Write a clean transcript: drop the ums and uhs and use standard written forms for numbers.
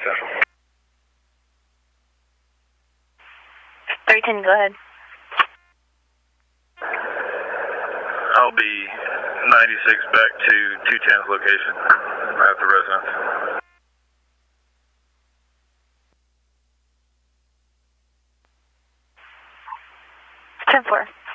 Central. 310, go ahead. I'll be 96 back to 210's location at the residence. 10-4.